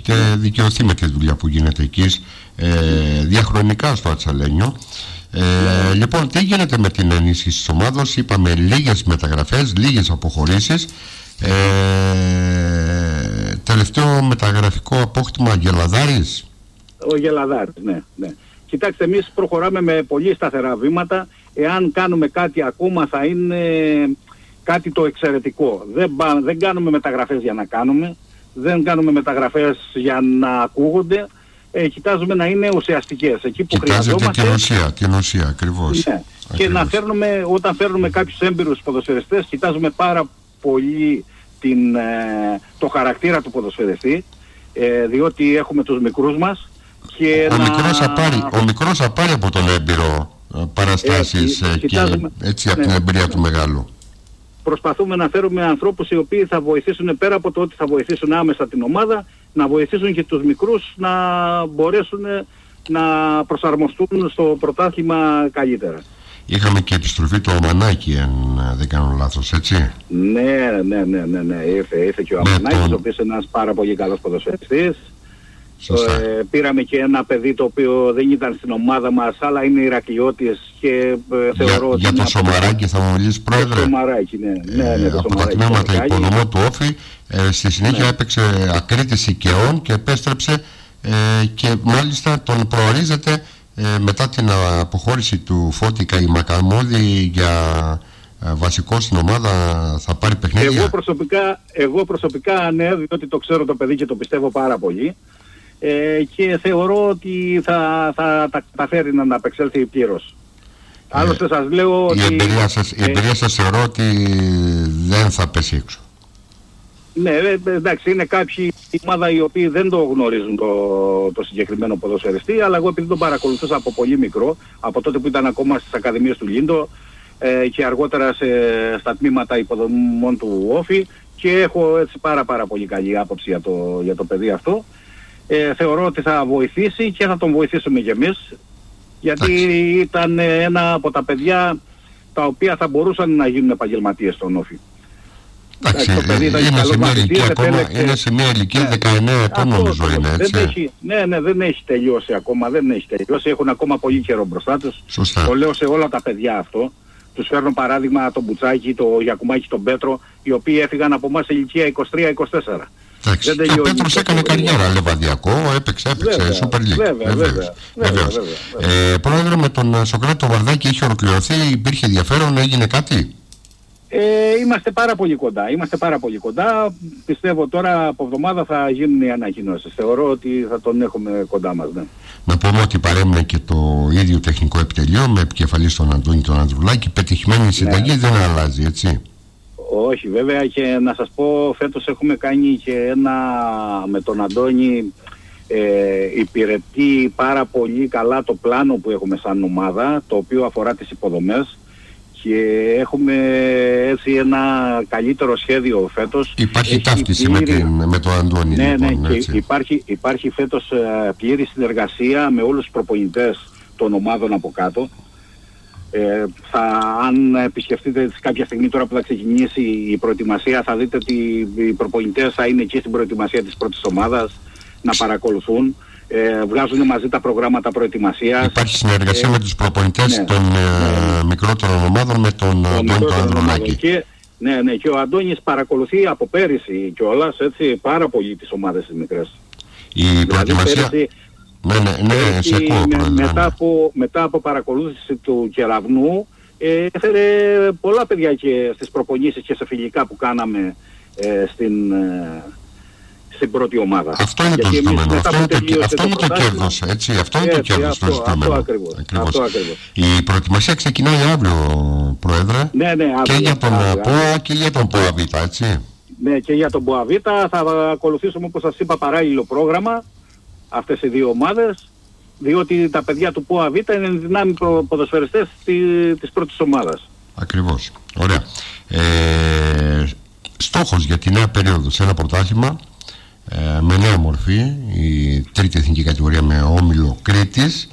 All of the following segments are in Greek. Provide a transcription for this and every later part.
έχετε δικαιωθεί με τη δουλειά που γίνεται εκεί διαχρονικά στο Ατσαλένιο. Λοιπόν, τι γίνεται με την ενίσχυση της ομάδας? Είπαμε λίγες μεταγραφές, λίγες αποχωρήσεις. Τελευταίο μεταγραφικό απόκτημα Γελαδάρης. Ο Γελαδάρης, ναι. Κοιτάξτε, εμείς προχωράμε με πολύ σταθερά βήματα. Εάν κάνουμε κάτι ακόμα θα είναι κάτι το εξαιρετικό. Δεν κάνουμε μεταγραφές για να κάνουμε. Δεν κάνουμε μεταγραφές για να ακούγονται. Κοιτάζουμε να είναι ουσιαστικές. Εκεί που χρειαζόμαστε. Την ουσία ακριβώς. Ναι. Και να φέρνουμε, όταν φέρνουμε κάποιους έμπειρους ποδοσφαιριστές, κοιτάζουμε πάρα πολύ το χαρακτήρα του ποδοσφαιριστή, διότι έχουμε τους μικρούς μας. Και ο μικρός θα πάρει από τον έμπειρο παραστάσεις και έτσι από την εμπειρία του μεγάλου. Προσπαθούμε να φέρουμε ανθρώπους οι οποίοι θα βοηθήσουν, πέρα από το ότι θα βοηθήσουν άμεσα την ομάδα, να βοηθήσουν και τους μικρούς να μπορέσουν να προσαρμοστούν στο πρωτάθλημα καλύτερα. Είχαμε και επιστροφή του Αμανάκη, αν δεν κάνω λάθος, έτσι. Ναι. Ήρθε και ο Αμανάκης, ο οποίος είναι ένας πάρα πολύ καλός ποδοσφαιριστής. Πήραμε και ένα παιδί το οποίο δεν ήταν στην ομάδα μας, αλλά είναι Ηρακλειώτης και θεωρώ ότι... Για το Σομαράκι θα μου μιλήσει, πρόεδρε? Το Σομαράκι, ναι. Από τα τμήματα υποδομό του Όφη, στη συνέχεια έπαιξε Ακρίτης Οικαιών και επέστρεψε και μάλιστα τον προορίζεται μετά την αποχώρηση του Φώτη Καημακαμώδη για βασικό στην ομάδα, θα πάρει παιχνίδια. Εγώ προσωπικά ναι, διότι το ξέρω το παιδί και το πιστεύω πάρα πολύ. Και θεωρώ ότι θα τα καταφέρει να απεξέλθει πλήρως. Άλλωστε σας λέω ότι... Η εμπειρία σας θεωρώ ότι δεν θα πέσει έξω. Ναι, εντάξει, είναι κάποιοι ομάδα οι οποίοι δεν το γνωρίζουν το συγκεκριμένο ποδοσφαιριστή, αλλά εγώ επειδή τον παρακολουθούσα από πολύ μικρό, από τότε που ήταν ακόμα στις Ακαδημίες του Λίντο και αργότερα στα τμήματα υποδομών του Όφη, και έχω έτσι πάρα πολύ καλή άποψη για το παιδί αυτό. Θεωρώ ότι θα βοηθήσει και θα τον βοηθήσουμε κι εμείς, γιατί ήταν ένα από τα παιδιά τα οποία θα μπορούσαν να γίνουν επαγγελματίες στον Όφη. Εντάξει, είναι σε μια ηλικία 19 ετών νομίζω είναι, έτσι. Ναι, δεν έχει τελειώσει ακόμα, έχουν ακόμα πολύ καιρό μπροστά τους. Το λέω σε όλα τα παιδιά αυτό. Τους φέρνω παράδειγμα τον Μπουτσάκη, τον Γιακουμάκη, τον Πέτρο, οι οποίοι έφυγαν από εμάς σε ηλικία 23-24. Ο Πέτρος έκανε καριέρα Λεβαδιακό, έπαιξε Super League. Βεβαίως. Πρόεδρε, με τον Σοκράτη το Βαρδάκη είχε ολοκληρωθεί, υπήρχε ενδιαφέρον, έγινε κάτι? Είμαστε πάρα πολύ κοντά. Πιστεύω τώρα από εβδομάδα θα γίνουν οι ανακοινώσεις. Θεωρώ ότι θα τον έχουμε κοντά μας, ναι. Να πούμε ότι παρέμεινε και το ίδιο τεχνικό επιτελείο με επικεφαλής τον Αντώνη τον Ανδρουλάκη. Πετυχημένη συνταγή δεν αλλάζει, έτσι? Όχι, βέβαια, και να σας πω, φέτος έχουμε κάνει και με τον Αντώνη, υπηρετεί πάρα πολύ καλά το πλάνο που έχουμε σαν ομάδα, το οποίο αφορά τις υποδομές, και έχουμε έτσι ένα καλύτερο σχέδιο φέτος. Υπάρχει ταύτιση με τον Αντώνη. Ναι, και υπάρχει φέτος πλήρη συνεργασία με όλους τους προπονητές των ομάδων από κάτω. Αν επισκεφτείτε κάποια στιγμή τώρα που θα ξεκινήσει η προετοιμασία, θα δείτε ότι οι προπονητές θα είναι εκεί στην προετοιμασία της πρώτης ομάδας να παρακολουθούν. Βγάζουν μαζί τα προγράμματα προετοιμασίας. Υπάρχει συνεργασία με τους προπονητές των μικρότερων ομάδων, με τον Αντώνη Ανδρουλάκη. Και ο Αντώνης παρακολουθεί από πέρυσι κιόλας, έτσι, πάρα πολύ τις ομάδες τις μικρές. Η προετοιμασία... Μετά από παρακολούθηση του Κεραυνού, έφερε πολλά παιδιά και στις προπονήσεις και σε φιλικά που κάναμε στην πρώτη ομάδα. Αυτό είναι το ζητούμενο. Αυτό είναι το κέρδος, έτσι. Αυτό είναι το κέρδος το ζητούμενο. Αυτό ακριβώς. Η προετοιμασία ξεκινάει αύριο, Πρόεδρε. Ναι, και για τον ΠΟΑ και για τον ΠΟΑ Β, έτσι. Ναι, και για τον ΠΟΑ Β θα ακολουθήσουμε, όπως σας είπα, παράλληλο πρόγραμμα αυτές οι δύο ομάδες, διότι τα παιδιά του ΠΟΑ Β είναι δυνάμει ποδοσφαιριστές της πρώτης ομάδας. Ακριβώς. Ωραία. Στόχος για τη νέα περίοδο σε ένα πρωτάθλημα με νέα μορφή, η τρίτη εθνική κατηγορία με όμιλο Κρήτης,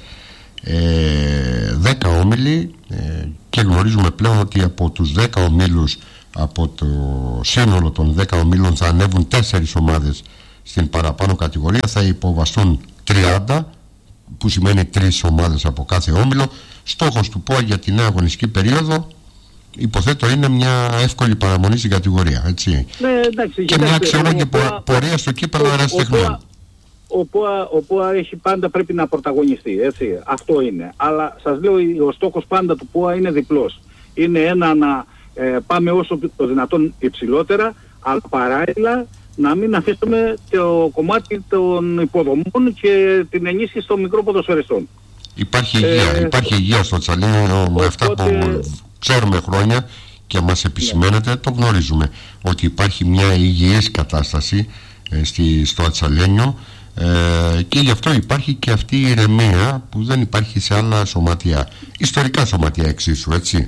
10 όμιλοι, και γνωρίζουμε πλέον ότι από τους 10 ομίλους, από το σύνολο των 10 ομίλων θα ανέβουν 4 ομάδες στην παραπάνω κατηγορία θα υποβαστούν 30, που σημαίνει 3 ομάδες από κάθε όμιλο. Στόχος του ΠΟΑ για τη νέα αγωνιστική περίοδο, υποθέτω, είναι μια εύκολη παραμονή στην κατηγορία, έτσι. Ναι, εντάξει, και μια αξιόλογη πορεία στο κύπελλο Ερασιτεχνών. Ο ΠΟΑ έχει πάντα, πρέπει να πρωταγωνιστεί, έτσι. Αυτό είναι. Αλλά σας λέω, ο στόχος πάντα του ΠΟΑ είναι διπλός. Είναι ένα να πάμε όσο το δυνατόν υψηλότερα, αλλά παράλληλα να μην αφήσουμε το κομμάτι των υποδομών και την ενίσχυση των μικρών ποδοσφαιριστών. Υπάρχει υγεία στο Ατσαλένιο, με αυτά που ξέρουμε χρόνια και μας επισημαίνεται, το γνωρίζουμε, ότι υπάρχει μια υγιής κατάσταση στο Ατσαλένιο, και γι' αυτό υπάρχει και αυτή η ηρεμία που δεν υπάρχει σε άλλα σωματεία, ιστορικά σωματεία εξίσου, έτσι.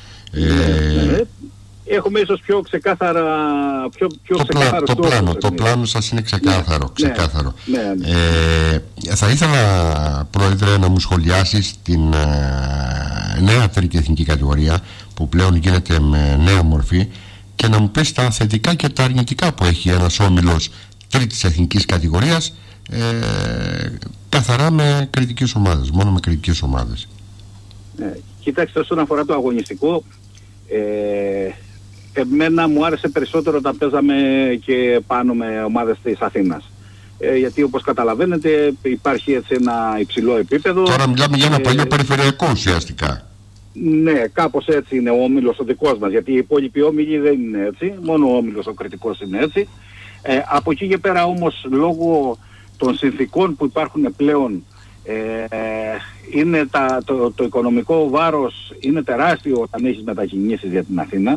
Έχουμε ίσως πιο ξεκάθαρα το πλάνο σας είναι ξεκάθαρο. Θα ήθελα, Πρόεδρε, να μου σχολιάσεις την νέα τρίτη εθνική κατηγορία που πλέον γίνεται με νέα μορφή και να μου πεις τα θετικά και τα αρνητικά που έχει ένας όμιλος τρίτης εθνικής κατηγορίας, καθαρά με κριτικές ομάδες, μόνο με κριτικές ομάδες. Κοιτάξτε, όσον αφορά το αγωνιστικό, εμένα μου άρεσε περισσότερο όταν παίζαμε και πάνω με ομάδες της Αθήνας. Γιατί όπως καταλαβαίνετε υπάρχει έτσι ένα υψηλό επίπεδο. Τώρα μιλάμε για ένα παλιό περιφερειακό ουσιαστικά. Ναι, κάπως έτσι είναι ο όμιλος ο δικός μας, γιατί οι υπόλοιποι όμιλοι δεν είναι έτσι, μόνο ο όμιλος ο κριτικός είναι έτσι. Από εκεί και πέρα όμως, λόγω των συνθήκων που υπάρχουν πλέον, είναι το οικονομικό βάρος είναι τεράστιο όταν έχεις μετακινήσεις για την Αθήνα,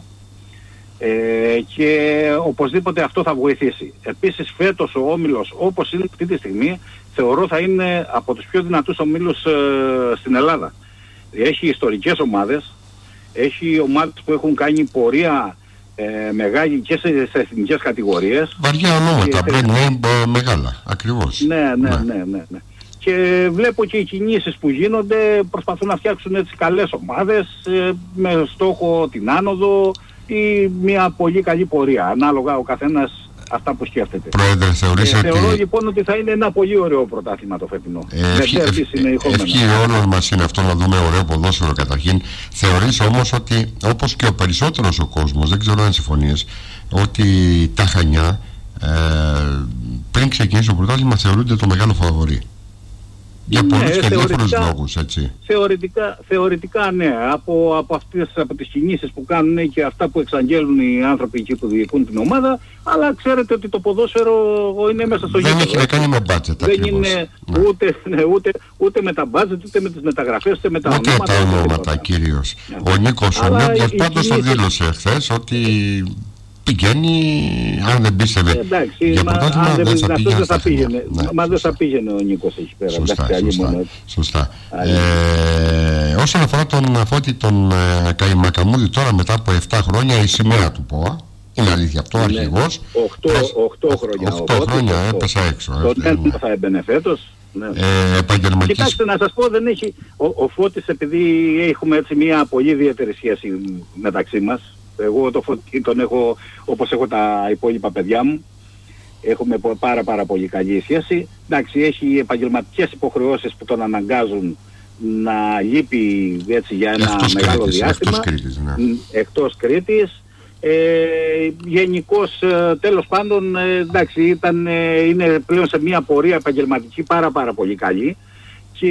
και οπωσδήποτε αυτό θα βοηθήσει. Επίσης φέτος ο όμιλος, όπως είναι αυτή τη στιγμή, θεωρώ θα είναι από τους πιο δυνατούς ομίλους στην Ελλάδα. Έχει ιστορικές ομάδες, έχει ομάδες που έχουν κάνει πορεία μεγάλη και σε εθνικές κατηγορίες. Βαριά ονόματα, πρέπει να είναι μεγάλα, ακριβώς. Ναι. Και βλέπω και οι κινήσεις που γίνονται, προσπαθούν να φτιάξουν έτσι καλές ομάδες με στόχο την άνοδο ή μια πολύ καλή πορεία, ανάλογα ο καθένας αυτά που σκέφτεται. Πρόεδρε, θεωρώ λοιπόν ότι θα είναι ένα πολύ ωραίο πρωτάθλημα το φετινό. Ευχή όλων μας είναι αυτό, να δούμε ωραίο ποδόσφαιρο καταρχήν. Θεωρείς όμως ότι, όπως και ο περισσότερος ο κόσμος, δεν ξέρω αν συμφωνείς, ότι τα Χανιά πριν ξεκινήσει το πρωτάθλημα θεωρούνται το μεγάλο φαβορί? Για πολλούς και διάφορους λόγους, έτσι. Θεωρητικά ναι, από τις κινήσεις που κάνουν και αυτά που εξαγγέλνουν οι άνθρωποι εκεί που διοικούν την ομάδα, αλλά ξέρετε ότι το ποδόσφαιρο είναι μέσα στο γήπεδο. Δεν έχει να κάνει με μπάτζετ ακριβώς. Δεν είναι ούτε με τα μπάτζετ, ούτε με τις μεταγραφές, ούτε με τα ονόματα. Ούτε τα ονόματα κυρίως. Ο Νίκος πάντως το δήλωσε χθες ότι πηγαίνει, αν δεν πίστευε για πρωτάθλημα δεν θα πήγαινε. Μα δεν θα πήγαινε ο Νίκος εκεί πέρα. Σωστά. Όσον αφορά τον Φώτη τον Καϊμακαμούδη, τώρα μετά από 7 χρόνια η σημαία του ΠΟΑ, είναι αλήθεια αυτό, αρχηγός. 8 χρόνια έπεσα έξω. Τον θα έμπαινε φέτος. Επαγγελματικής. Κοιτάξτε, να σας πω, δεν έχει ο Φώτης, επειδή έχουμε έτσι μια πολύ ιδιαίτερη σχέση μεταξύ μας. Εγώ το Φώτη τον έχω, όπως έχω τα υπόλοιπα παιδιά μου, έχουμε πάρα πολύ καλή σχέση. Εντάξει, έχει επαγγελματικές υποχρεώσεις που τον αναγκάζουν να λείπει έτσι για ένα μεγάλο διάστημα. Εκτός Κρήτης. Γενικώς, τέλος πάντων, εντάξει, είναι πλέον σε μια πορεία επαγγελματική πάρα πολύ καλή, και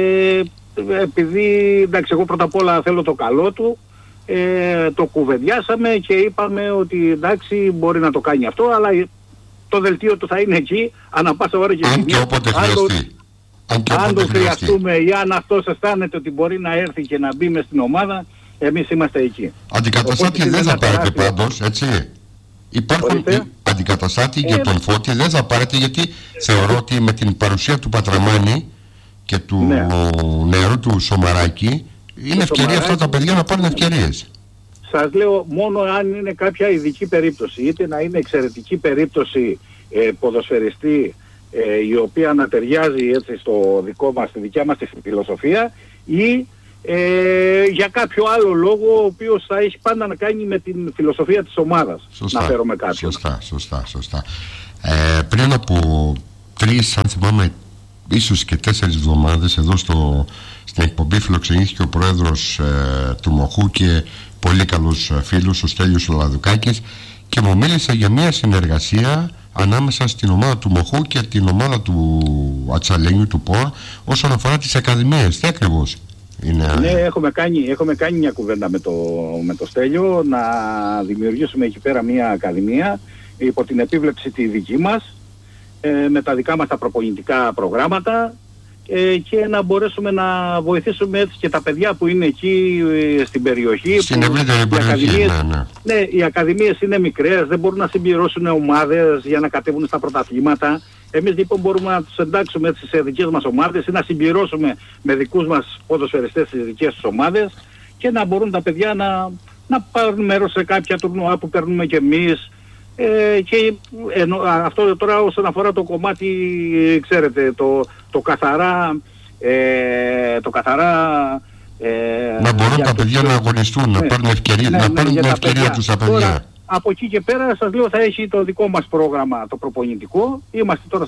επειδή, εντάξει, εγώ πρώτα απ' όλα θέλω το καλό του, το κουβεντιάσαμε και είπαμε ότι εντάξει, μπορεί να το κάνει αυτό, αλλά το δελτίο του θα είναι εκεί ανά πάσα ώρα και στιγμή. Αν το χρειαστούμε ή αν αυτός αισθάνεται ότι μπορεί να έρθει και να μπει μες στην ομάδα, εμείς είμαστε εκεί. Αντικαταστάτη δεν θα πάρετε πάντως, έτσι. Υπάρχουν αντικαταστάτη για τον Φώτη δεν θα πάρετε, γιατί θεωρώ ότι με την παρουσία του Πατραμάνη και του νεαρού του Σομαράκη είναι ευκαιρία αυτά τα παιδιά να πάρουν ευκαιρίες. Σας λέω, μόνο αν είναι κάποια ειδική περίπτωση, είτε να είναι εξαιρετική περίπτωση ποδοσφαιριστή, η οποία να ταιριάζει έτσι στο δικό μας, στη δικιά μας τη φιλοσοφία, ή για κάποιο άλλο λόγο ο οποίος θα έχει πάντα να κάνει με την φιλοσοφία της ομάδας. Να φέρουμε κάποιον. Σωστά. Πριν από 3, αν θυμάμαι, ίσως και 4 εβδομάδες, εδώ στην εκπομπή φιλοξενήθηκε ο πρόεδρος του Μοχού και πολύ καλός φίλος, ο Στέλιος Λαδουκάκης, και μου μίλησε για μια συνεργασία ανάμεσα στην ομάδα του Μοχού και την ομάδα του Ατσαλένιου, του ΠΟΑ, όσον αφορά τις ακαδημίες. Τι ακριβώς είναι? Ναι, έχουμε κάνει μια κουβέντα με το Στέλιο να δημιουργήσουμε εκεί πέρα μια ακαδημία υπό την επίβλεψη τη δική μας, με τα δικά μας τα προπονητικά προγράμματα, και να μπορέσουμε να βοηθήσουμε έτσι και τα παιδιά που είναι εκεί στην περιοχή. Στην ευρύτερη περιοχή, ναι. Οι ακαδημίες είναι μικρές, δεν μπορούν να συμπληρώσουν ομάδες για να κατέβουν στα πρωταθλήματα. Εμείς λοιπόν μπορούμε να τους εντάξουμε έτσι σε δικές μας ομάδες ή να συμπληρώσουμε με δικούς μας ποδοσφαιριστές στις δικές τους ομάδες, και να μπορούν τα παιδιά να πάρουν μέρος σε κάποια τουρνουά που παίρνουμε κι εμείς. Και αυτό τώρα όσον αφορά το κομμάτι, ξέρετε, το καθαρά να μπορούν τα παιδιά να αγωνιστούν, να πάρουν ευκαιρία, να πάρουν την ευκαιρία τους τα παιδιά. Τώρα, από εκεί και πέρα σας λέω, θα έχει το δικό μας πρόγραμμα το προπονητικό. Είμαστε τώρα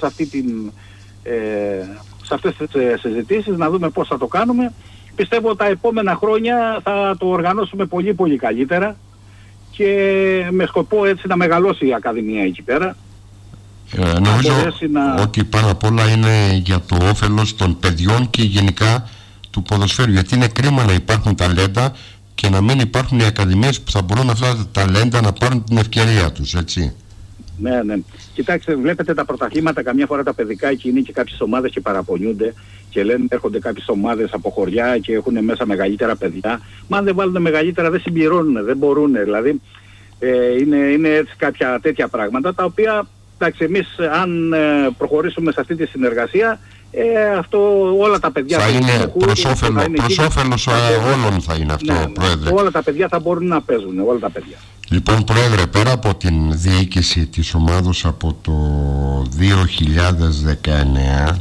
σε αυτές τις συζητήσεις να δούμε πώς θα το κάνουμε. Πιστεύω τα επόμενα χρόνια θα το οργανώσουμε πολύ πολύ καλύτερα, και με σκοπό έτσι να μεγαλώσει η Ακαδημία εκεί πέρα. Νομίζω ότι πάνω απ' όλα είναι για το όφελος των παιδιών και γενικά του ποδοσφαίρου, γιατί είναι κρίμα να υπάρχουν ταλέντα και να μην υπάρχουν οι ακαδημίες που θα μπορούν αυτά τα ταλέντα να πάρουν την ευκαιρία τους, έτσι. Ναι. Κοιτάξτε, βλέπετε τα πρωταθλήματα καμιά φορά τα παιδικά, εκεί είναι και κάποιες ομάδες και παραπονιούνται και λένε έρχονται κάποιες ομάδες από χωριά και έχουν μέσα μεγαλύτερα παιδιά. Μα αν δεν βάλουν μεγαλύτερα δεν συμπληρώνουν, δεν μπορούν. Δηλαδή είναι έτσι κάποια τέτοια πράγματα, τα οποία, εντάξει, εμείς αν προχωρήσουμε σε αυτή τη συνεργασία, αυτό όλα τα παιδιά θα είναι προς όφελος όλων, θα είναι αυτό, ναι, Πρόεδρε. Όλα τα παιδιά θα μπορούν να παίζουν, όλα τα παιδιά. Λοιπόν, Πρόεδρε, πέρα από την διοίκηση της ομάδος από το 2019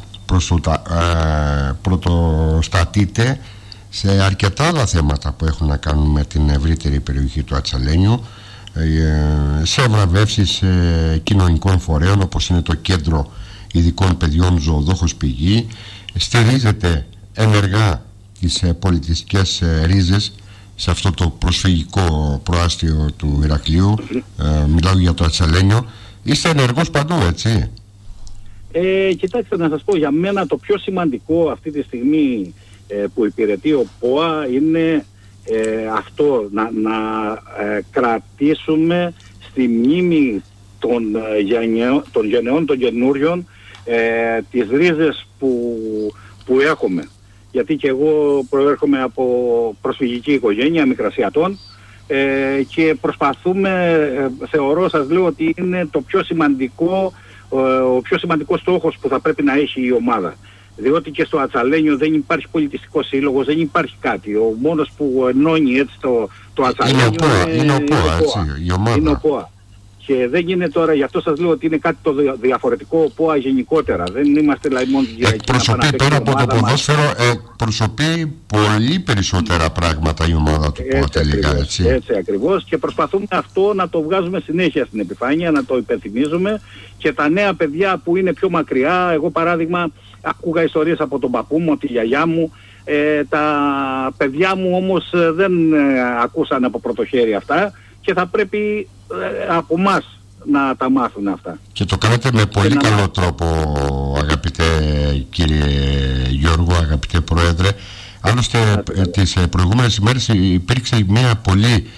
πρωτοστατείτε σε αρκετά άλλα θέματα που έχουν να κάνουν με την ευρύτερη περιοχή του Ατσαλένιου, σε βραβεύσεις κοινωνικών φορέων όπως είναι το Κέντρο Ειδικών Παιδιών Ζωοδόχος Πηγή. Στηρίζεται ενεργά τις πολιτιστικές ρίζες σε αυτό το προσφυγικό προάστιο του Ηρακλείου. Μιλάω για το Ατσαλένιο. Είστε ενεργός παντού, έτσι? Κοιτάξτε, να σας πω, για μένα το πιο σημαντικό αυτή τη στιγμή που υπηρετεί ο ΠΟΑ είναι αυτό, να κρατήσουμε στη μνήμη των γενεών των καινούριων τις ρίζες που έχουμε. Γιατί και εγώ προέρχομαι από προσφυγική οικογένεια Μικρασιατών, και προσπαθούμε, θεωρώ, σας λέω ότι είναι το πιο σημαντικό, ο πιο σημαντικός στόχος που θα πρέπει να έχει η ομάδα. Διότι και στο Ατσαλένιο δεν υπάρχει πολιτιστικός σύλλογος, δεν υπάρχει κάτι. Ο μόνος που ενώνει έτσι το Ατσαλένιο είναι ο ΠΟΑ. Και δεν γίνεται τώρα, γι' αυτό σας λέω ότι είναι κάτι το διαφορετικό ο ΠΟΑ γενικότερα. Δεν είμαστε δηλαδή μόνο για εκπροσωπεί τώρα από το ποδόσφαιρο, εκπροσωπεί πολύ περισσότερα πράγματα η ομάδα του ΠΟΑ τελικά, έτσι. Έτσι ακριβώς, και προσπαθούμε αυτό να το βγάζουμε συνέχεια στην επιφάνεια, να το υπενθυμίζουμε, και τα νέα παιδιά που είναι πιο μακριά. Εγώ παράδειγμα ακούγα ιστορίες από τον παππού μου, από τη γιαγιά μου. Τα παιδιά μου όμως δεν ακούσαν από πρωτοχέρι αυτά, και θα πρέπει από εμάς να τα μάθουν αυτά. Και το κάνετε με πολύ καλό τρόπο, αγαπητέ κύριε Γιώργο, αγαπητέ Πρόεδρε. Άλλωστε τις προηγούμενες ημέρες υπήρξε μια πολύ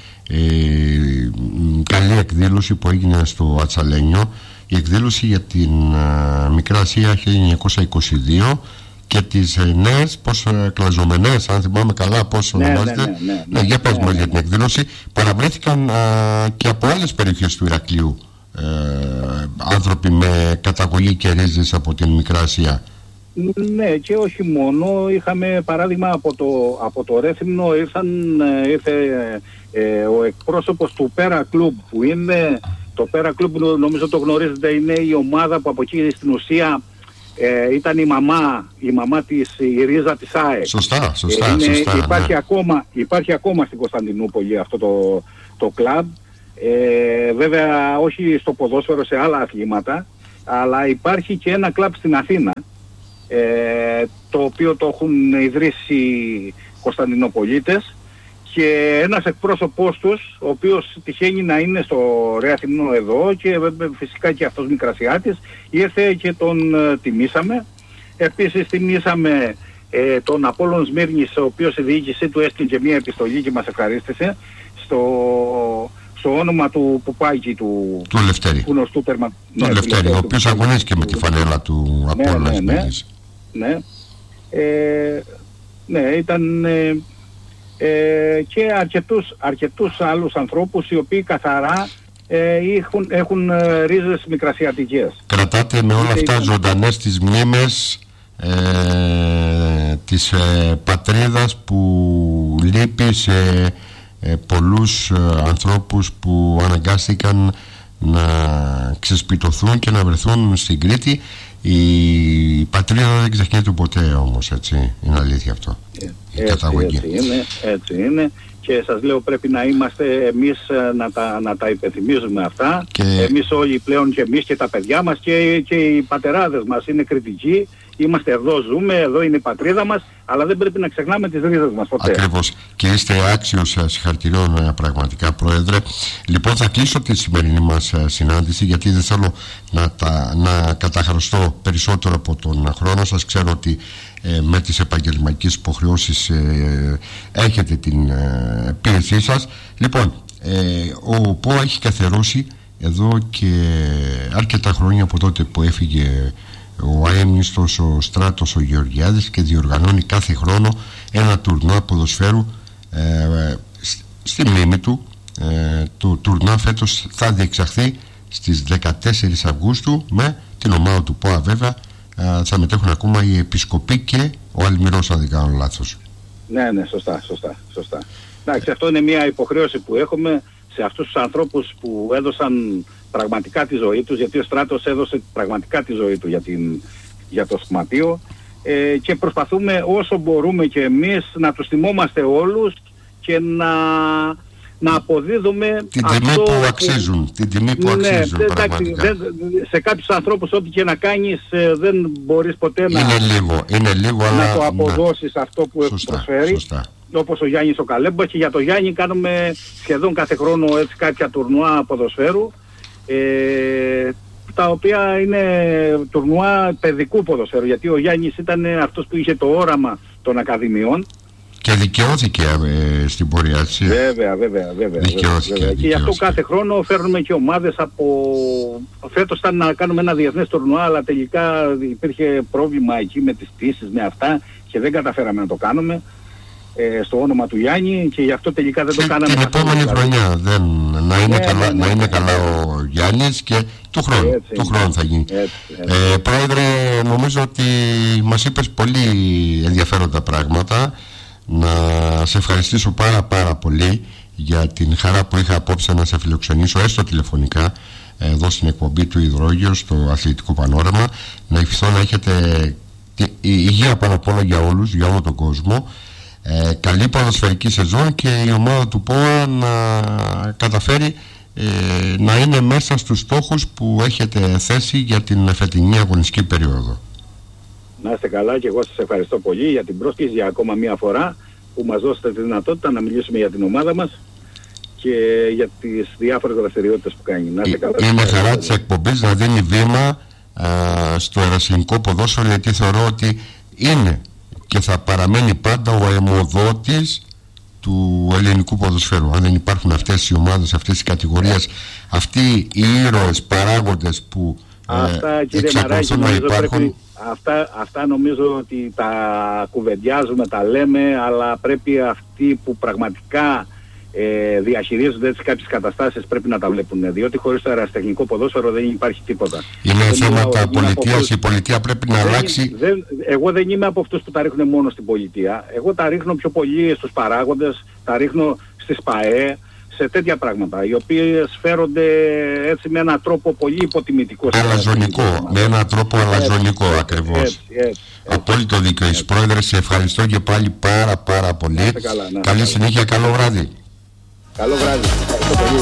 καλή εκδήλωση που έγινε στο Ατσαλένιο, η εκδήλωση για την Μικρά Ασία 1922 και τις νέες κλαζομενές, αν θυμάμαι καλά πώς ονομάζεται. Ναι, για πες μας για την εκδήλωση. Παραβρέθηκαν και από άλλες περιοχές του Ηρακλείου άνθρωποι με καταγωγή και ρίζες από την Μικρά Ασία. Ναι, και όχι μόνο. Είχαμε παράδειγμα από το Ρέθυμνο, ήρθε ο εκπρόσωπος του Πέρα Κλουμπ, που είναι το Πέρα Κλουμπ, νομίζω το γνωρίζετε, είναι η ομάδα που από εκεί στην ουσία ήταν η μαμά της, η ρίζα της ΑΕΚ. Σωστά. Υπάρχει ακόμα στην Κωνσταντινούπολη αυτό το κλαμπ. Βέβαια όχι στο ποδόσφαιρο, σε άλλα αθλήματα. αλλά υπάρχει και ένα κλαμπ στην Αθήνα, το οποίο το έχουν ιδρύσει Κωνσταντινοπολίτες, και ένας εκπρόσωπός τους, ο οποίος τυχαίνει να είναι στο Ρε Αθηνό εδώ και φυσικά και αυτός Μικρασιάτης, ήρθε και τον τιμήσαμε. Επίσης τιμήσαμε τον Απόλλων Σμύρνης, ο οποίος η διοίκησή του έστειλε και μια επιστολή και μας ευχαρίστησε στο όνομα του Πουπάκη του Λευτέρη. Γνωστού του Λευτέρη, ο οποίος αγωνίστηκε με τη φανέλα του Απόλλωνα Σμύρνης. Ναι, ήταν και αρκετούς άλλους ανθρώπους οι οποίοι καθαρά έχουν ρίζες μικρασιατικές. Κρατάτε με όλα αυτά ζωντανές τις μνήμες της πατρίδας που λείπει σε πολλούς ανθρώπους που αναγκάστηκαν να ξεσπιτωθούν και να βρεθούν στην Κρήτη. Η πατρίδα δεν ξεχνιέται ποτέ όμως, έτσι, είναι αλήθεια αυτό. Έτσι είναι και σας λέω, πρέπει να είμαστε εμείς να τα υπενθυμίζουμε αυτά, εμείς όλοι πλέον, και εμείς και τα παιδιά μας και οι πατεράδες μας είναι κριτικοί, είμαστε εδώ, ζούμε, εδώ είναι η πατρίδα μας, αλλά δεν πρέπει να ξεχνάμε τις ρίζες μας ποτέ. Ακριβώς, και είστε άξιος συγχαρητηριών πραγματικά, Πρόεδρε. Λοιπόν, θα κλείσω τη σημερινή μας συνάντηση, γιατί δεν θέλω να καταχρωστώ περισσότερο από τον χρόνο σας. Ξέρω ότι με τις επαγγελματικές υποχρεώσεις έχετε την πίεσή σας. Λοιπόν, ο ΠΟΑ έχει καθιερώσει εδώ και αρκετά χρόνια από τότε που έφυγε ο αέμνηστος ο Στράτος ο Γεωργιάδης, και διοργανώνει κάθε χρόνο ένα τουρνουά ποδοσφαίρου στη μνήμη του. Το τουρνουά φέτος θα διεξαχθεί στις 14 Αυγούστου με την ομάδα του ΠΟΑ, βέβαια. Θα μετέχουν ακόμα οι Επισκοποί και ο Αλμυρός, αν δεν κάνω λάθος. Ναι, σωστά. Εντάξει, αυτό είναι μια υποχρέωση που έχουμε σε αυτούς τους ανθρώπους που έδωσαν πραγματικά τη ζωή τους, γιατί ο Στράτος έδωσε πραγματικά τη ζωή του για το σωματείο, και προσπαθούμε όσο μπορούμε και εμείς να τους θυμόμαστε όλους και να αποδίδουμε την τιμή που αξίζουν. Την τιμή που αξίζουν, πραγματικά. Σε κάποιους ανθρώπους ό,τι και να κάνεις δεν μπορείς ποτέ είναι λίγο, να το αποδώσεις αυτό που έχουν προσφέρει. Σωστά. Όπως ο Γιάννης ο Καλέμπας, και για το Γιάννη κάνουμε σχεδόν κάθε χρόνο έτσι κάποια τουρνουά ποδοσφαίρου, τα οποία είναι τουρνουά παιδικού ποδοσφαίρου, γιατί ο Γιάννης ήταν αυτός που είχε το όραμα των ακαδημιών και δικαιώθηκε στην πορεία, έτσι. Βέβαια. Δικαιώθηκε. Και γι' αυτό κάθε χρόνο φέρνουμε και ομάδες φέτος ήταν να κάνουμε ένα διεθνές τουρνουά, αλλά τελικά υπήρχε πρόβλημα εκεί με τις πτήσεις, με αυτά, και δεν καταφέραμε να το κάνουμε στο όνομα του Γιάννη, και γι' αυτό τελικά δεν το κάναμε. Την επόμενη χρονιά να είναι καλά ο Γιάννης, και του χρόνου θα γίνει. Έτσι. Πρόεδρε, νομίζω ότι μας είπες πολύ ενδιαφέροντα πράγματα. Να σε ευχαριστήσω πάρα πολύ για την χαρά που είχα απόψε να σε φιλοξενήσω, έστω τηλεφωνικά, εδώ στην εκπομπή του Υδρόγειο, στο Αθλητικό Πανόραμα. Να ευχηθώ να έχετε υγεία πάνω απ' όλα για όλους, για όλο τον κόσμο. Καλή ποδοσφαιρική σεζόν, και η ομάδα του ΠΟΑ να καταφέρει να είναι μέσα στους στόχους που έχετε θέσει για την φετινή αγωνιστική περίοδο. Να είστε καλά, και εγώ σας ευχαριστώ πολύ για την πρόσκληση για ακόμα μία φορά που μας δώσετε τη δυνατότητα να μιλήσουμε για την ομάδα μας και για τις διάφορες δραστηριότητες που κάνει. Να είστε καλά. Είναι χαρά της εκπομπής να δίνει βήμα στο ερασιτεχνικό ποδόσφαιρο, γιατί θεωρώ ότι είναι και θα παραμένει πάντα ο αιμοδότης του ελληνικού ποδοσφαίρου. Αν δεν υπάρχουν αυτές οι ομάδες, αυτές οι κατηγορίες, αυτοί οι ήρωες παράγοντες που εξακολουθούν να υπάρχουν. Αυτά νομίζω ότι τα κουβεντιάζουμε, τα λέμε, αλλά πρέπει αυτοί που πραγματικά διαχειρίζονται έτσι κάποιες καταστάσεις πρέπει να τα βλέπουν, διότι χωρίς το αεραστεχνικό ποδόσφαιρο δεν υπάρχει τίποτα. Είναι θέματα πολιτείας, η πολιτεία πρέπει να αλλάξει. Εγώ δεν είμαι από αυτούς που τα ρίχνουν μόνο στην πολιτεία. Εγώ τα ρίχνω πιο πολύ στους παράγοντες, τα ρίχνω στις ΠΑΕ, σε τέτοια πράγματα, οι οποίες φέρονται έτσι με έναν τρόπο πολύ υποτιμητικό. Αλαζονικό, με έναν τρόπο αλαζονικό ακριβώς. Απόλυτο δίκιο. Πρόεδρε, σε ευχαριστώ και πάλι πάρα πολύ. Καλή συνέχεια, καλό βράδυ. Καλό βράδυ.